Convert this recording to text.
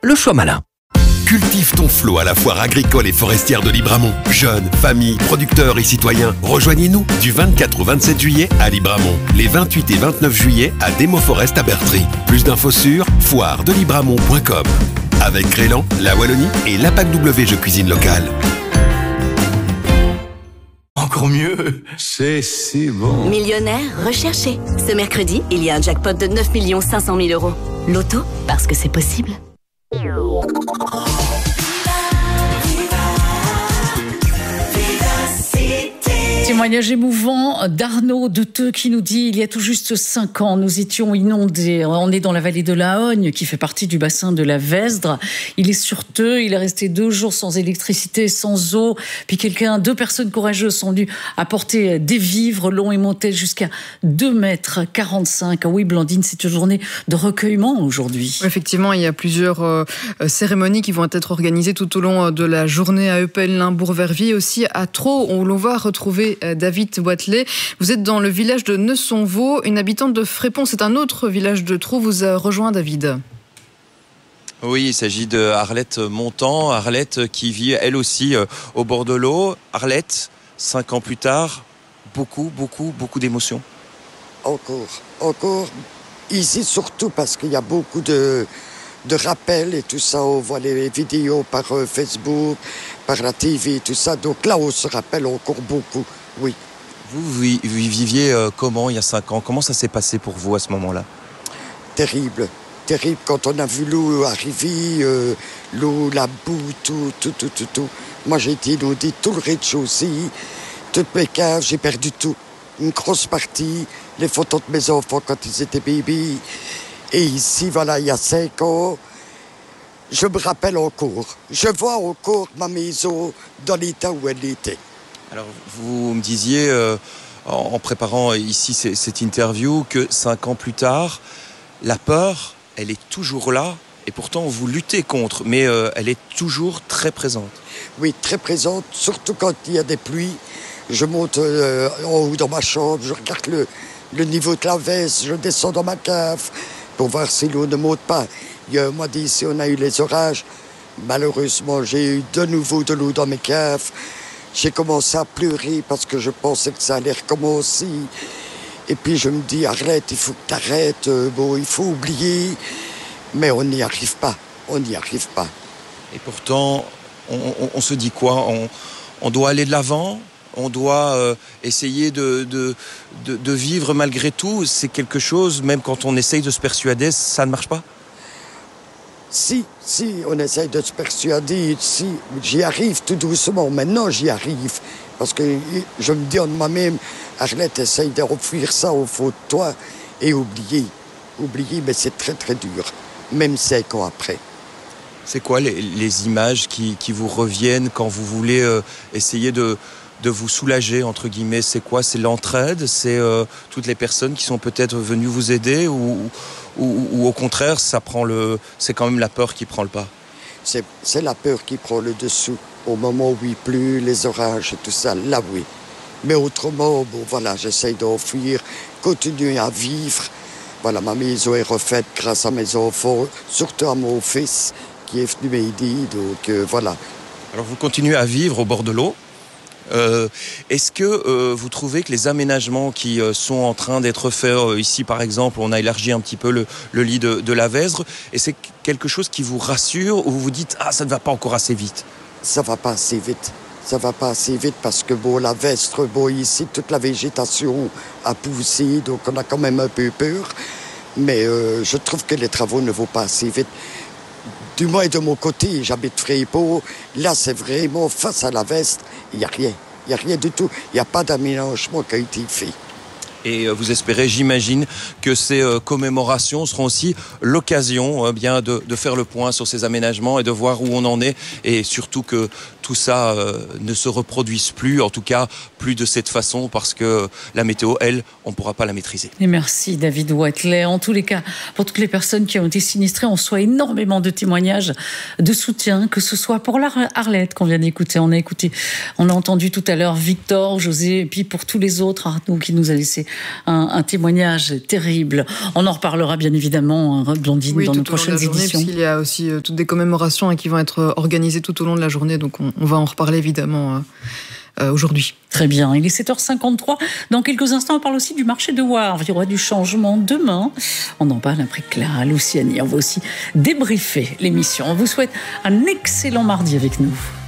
le choix malin. Cultive ton flot à la foire agricole et forestière de Libramont. Jeunes, familles, producteurs et citoyens, rejoignez-nous du 24 au 27 juillet à Libramont. Les 28 et 29 juillet à Démoforest à Bertry. Plus d'infos sur foiredelibramont.com. Avec Crélan, la Wallonie et l'APAC W Jeux Cuisine Locale. Encore mieux, c'est si bon. Millionnaire recherché. Ce mercredi, il y a un jackpot de 9 500 000 €. Loto, parce que c'est possible. Témoignage émouvant d'Arnaud de Theux qui nous dit: il y a tout juste 5 ans, nous étions inondés. On est dans la vallée de la Hogne, qui fait partie du bassin de la Vesdre. Il est sur Theux, il est resté 2 jours sans électricité, sans eau. Puis deux personnes courageuses sont venues apporter des vivres. L'eau est montée jusqu'à 2,45 m. Oui, Blandine, c'est une journée de recueillement aujourd'hui. Effectivement, il y a plusieurs cérémonies qui vont être organisées tout au long de la journée à Eupel, Limbourg, Verviers, aussi à Traux, où l'on va retrouver David Watley. Vous êtes dans le village de Neusonvaux. Une habitante de Frépont, c'est un autre village de Traux, vous a rejoint, David. Oui, il s'agit de Arlette Montant. Arlette qui vit elle aussi au bord de l'eau. Arlette, 5 ans plus tard, beaucoup d'émotions. Encore. Ici surtout parce qu'il y a beaucoup de rappels et tout ça. On voit les vidéos par Facebook, par la TV, tout ça. Donc là, on se rappelle encore beaucoup, oui. Vous viviez comment il y a 5 ans? Comment ça s'est passé pour vous à ce moment-là? Terrible quand on a vu l'eau arriver, l'eau, la boue, tout. Moi, j'ai été inondé tout le rez-de-chaussée, toutes mes caves, j'ai perdu tout. Une grosse partie, les photos de mes enfants quand ils étaient bébés. Et ici, voilà, il y a 5 ans, je me rappelle encore. Je vois encore ma maison dans l'état où elle était. Alors, vous me disiez, en préparant ici cette interview, que 5 ans plus tard, la peur, elle est toujours là. Et pourtant, vous luttez contre, mais elle est toujours très présente. Oui, très présente, surtout quand il y a des pluies. Je monte en haut dans ma chambre, je regarde le niveau de la veste, je descends dans ma cave pour voir si l'eau ne monte pas. Il y a un mois d'ici, on a eu les orages. Malheureusement, j'ai eu de nouveau de l'eau dans mes caves. J'ai commencé à pleurer parce que je pensais que ça allait recommencer. Et puis je me dis, Arlette, il faut que tu arrêtes. Il faut oublier. Mais on n'y arrive pas. Et pourtant, on se dit quoi? On doit aller de l'avant? On doit essayer de vivre malgré tout. C'est quelque chose, même quand on essaye de se persuader, ça ne marche pas? Si, on essaye de se persuader. Si, j'y arrive tout doucement. Maintenant, j'y arrive. Parce que je me dis en moi-même, Arlette, essaye de refuir ça au fond de toi et oublier. Oublier, mais c'est très, très dur. Même 5 ans après. C'est quoi les images qui vous reviennent quand vous voulez essayer de vous soulager, entre guillemets? C'est quoi? C'est l'entraide? C'est toutes les personnes qui sont peut-être venues vous aider? Ou au contraire, c'est quand même la peur qui prend le pas? C'est la peur qui prend le dessous. Au moment où il pleut, les orages et tout ça, là oui. Mais autrement, j'essaye d'enfuir, continuer à vivre. Voilà, ma maison est refaite grâce à mes enfants, surtout à mon fils qui est venu m'aider, donc voilà. Alors vous continuez à vivre au bord de l'eau. Est-ce que vous trouvez que les aménagements qui sont en train d'être faits ici, par exemple, on a élargi un petit peu le lit de la Vesdre, et c'est quelque chose qui vous rassure, ou vous vous dites « Ah, ça ne va pas encore assez vite ». Ça va pas assez vite parce que la Vesdre, ici, toute la végétation a poussé, donc on a quand même un peu peur. Mais je trouve que les travaux ne vont pas assez vite. Du moins de mon côté, j'habite Frépont. Là, c'est vraiment face à la Vesdre. Il n'y a rien. Il n'y a rien du tout. Il n'y a pas d'aménagement qui a été fait. Et vous espérez, j'imagine, que ces commémorations seront aussi l'occasion de faire le point sur ces aménagements et de voir où on en est. Et surtout que tout ça ne se reproduise plus, en tout cas plus de cette façon, parce que la météo, elle, on ne pourra pas la maîtriser. Et merci David Wathelet. En tous les cas, pour toutes les personnes qui ont été sinistrées, on reçoit énormément de témoignages de soutien, que ce soit pour Arlette qu'on vient d'écouter. On a entendu tout à l'heure Victor, José, et puis pour tous les autres, Arnaud qui nous a laissé un témoignage terrible. On en reparlera bien évidemment, Blandine, dans nos prochaines éditions. Il y a aussi toutes des commémorations qui vont être organisées tout au long de la journée, donc on va en reparler évidemment aujourd'hui. Très bien, il est 7h53. Dans quelques instants, on parle aussi du marché de Wavre. Il y aura du changement demain. On en parle après Clara Luciani. On va aussi débriefer l'émission. On vous souhaite un excellent mardi avec nous.